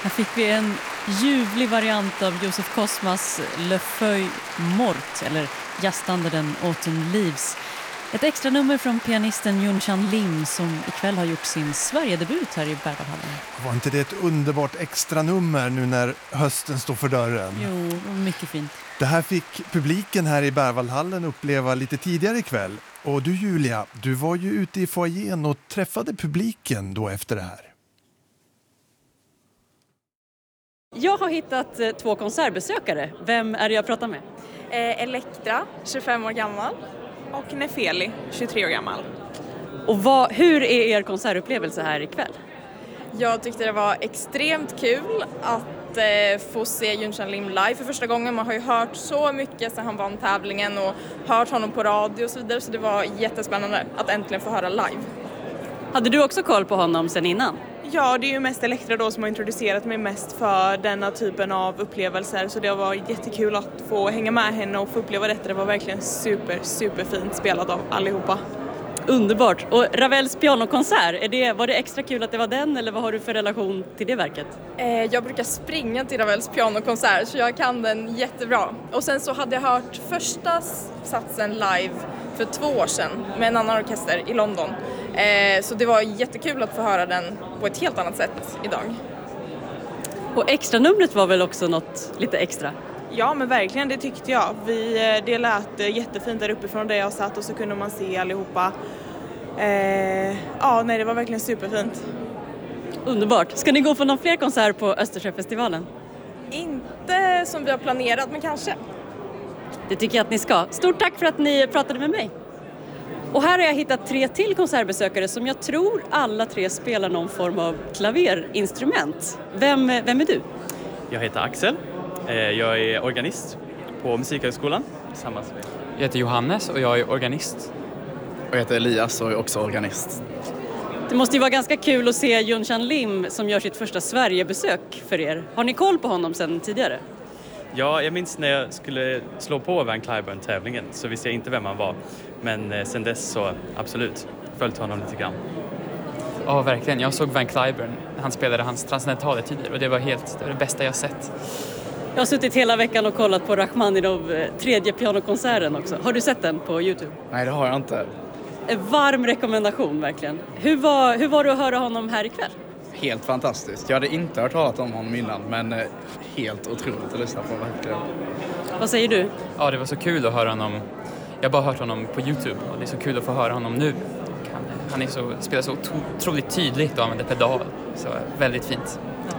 Här fick vi en ljuvlig variant av Josef Kosmas Le Feuille Morte, eller jazzstandarden Autumn Leaves. Ett extra nummer från pianisten Yunchan Lim som ikväll har gjort sin Sverigedebut här i Berwaldhallen. Var inte det ett underbart extra nummer nu när hösten står för dörren? Jo, mycket fint. Det här fick publiken här i Berwaldhallen uppleva lite tidigare ikväll. Och du Julia, du var ju ute i foajén och träffade publiken då efter det här. Jag har hittat 2 konsertbesökare. Vem är det jag pratar med? Elektra, 25 år gammal. Och Nefeli, 23 år gammal. Och hur är er konsertupplevelse här ikväll? Jag tyckte det var extremt kul att få se Yunchan Lim live för första gången. Man har ju hört så mycket sedan han vann tävlingen och hört honom på radio och så vidare. Så det var jättespännande att äntligen få höra live. Hade du också koll på honom sen innan? Ja, det är ju mest Elektra då som har introducerat mig mest för denna typen av upplevelser. Så det var jättekul att få hänga med henne och få uppleva detta. Det var verkligen superfint spelat av allihopa. Underbart. Och Ravels pianokonsert, var det extra kul att det var den eller vad har du för relation till det verket? Jag brukar springa till Ravels pianokonsert så jag kan den jättebra. Och sen så hade jag hört första satsen live för 2 år sedan med en annan orkester i London. Så det var jättekul att få höra den på ett helt annat sätt idag. Och extra numret var väl också något lite extra? Ja, men verkligen, det tyckte jag. Det lät jättefint där uppifrån där jag satt och så kunde man se allihopa. Det var verkligen superfint. Underbart. Ska ni gå på någon fler konsert på Östersjöfestivalen? Inte som vi har planerat, men kanske. Det tycker jag att ni ska. Stort tack för att ni pratade med mig. Och här har jag hittat 3 till konsertbesökare som jag tror alla 3 spelar någon form av klaverinstrument. Vem är du? Jag heter Axel. Jag är organist på Musikhögskolan tillsammans med. Jag heter Johannes och jag är organist. Och jag heter Elias och är också organist. Det måste ju vara ganska kul att se Yunchan Lim som gör sitt första Sverigebesök för er. Har ni koll på honom sedan tidigare? Ja, jag minns när jag skulle slå på Van Cliburn-tävlingen så visste jag inte vem han var. Men sen dess så absolut, följt honom lite grann. Ja, verkligen. Jag såg Van Cliburn. Han spelade hans transcendentala tider och det var det bästa jag sett. Jag har suttit hela veckan och kollat på Rachmaninov 3:e pianokonserten också. Har du sett den på YouTube? Nej, det har jag inte. En varm rekommendation verkligen. Hur var det att höra honom här ikväll? Helt fantastiskt. Jag hade inte hört talat om honom innan, men helt otroligt att lyssna på verkligen. Vad säger du? Ja, det var så kul att höra honom. Jag har bara hört honom på YouTube och det är så kul att få höra honom nu. Han spelar så otroligt tydligt och använder pedal. Så väldigt fint.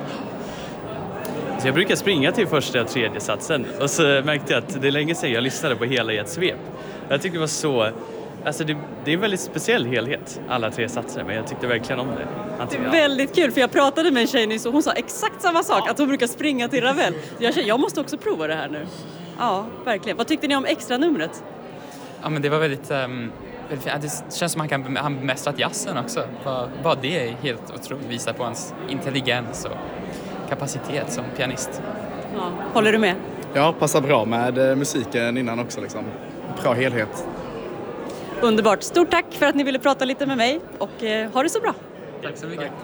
Så jag brukar springa till första och 3:e satsen och så märkte jag att det är länge sedan jag lyssnade på hela i ett svep. Jag tyckte det var så... Alltså det är en väldigt speciell helhet, alla 3 satser, men jag tyckte verkligen om det. Det är väldigt kul, för jag pratade med en tjej nyss och hon sa exakt samma sak, att hon brukar springa till Ravel. Jag måste också prova det här nu. Ja, verkligen. Vad tyckte ni om extra numret? Ja, men det var väldigt fint. Det känns som att han bemästrat jazzen också. Bara det är helt otroligt, visar på hans intelligens och kapacitet som pianist. Ja, håller du med? Ja, passar bra med musiken innan också liksom. Bra helhet. Underbart. Stort tack för att ni ville prata lite med mig och ha det så bra. Tack så mycket.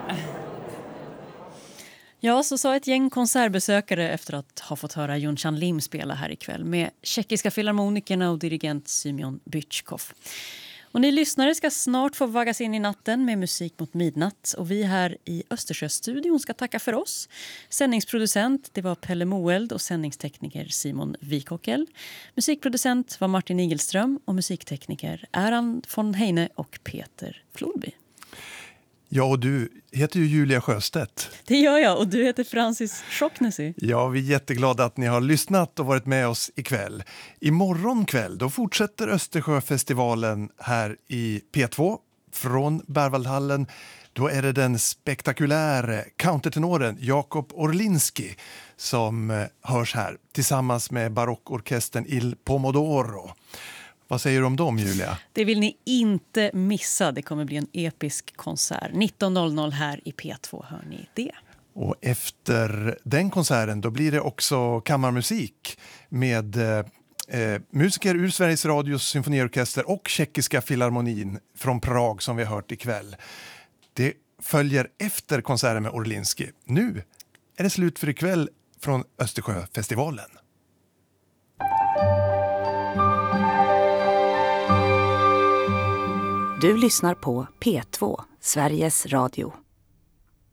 Ja, så sa ett gäng konsertbesökare efter att ha fått höra Yunchan Lim spela här ikväll med tjeckiska filharmonikerna och dirigent Simeon Bychkov. Och ni lyssnare ska snart få vaggas in i natten med musik mot midnatt. Och vi här i Östersjöstudion ska tacka för oss. Sändningsproducent, det var Pelle Moeld och sändningstekniker Simon Wikockel. Musikproducent var Martin Igelström och musiktekniker Erland von Heine och Peter Flodby. Ja, och du heter ju Julia Sjöstedt. Det gör jag, och du heter Francis Schocknessy. Ja, vi är jätteglada att ni har lyssnat och varit med oss ikväll. Imorgon kväll då fortsätter Östersjöfestivalen här i P2 från Berwaldhallen. Då är det den spektakulära countertenoren Jakob Orlinski som hörs här tillsammans med barockorkestern Il Pomodoro. Vad säger du om dem, Julia? Det vill ni inte missa. Det kommer bli en episk konsert. 19.00 här i P2, hör ni det. Och efter den konserten då blir det också kammarmusik med musiker ur Sveriges Radios symfoniorkester och tjeckiska filharmonin från Prag som vi har hört ikväll. Det följer efter konserten med Orlinski. Nu är det slut för ikväll från Östersjöfestivalen. Du lyssnar på P2, Sveriges Radio.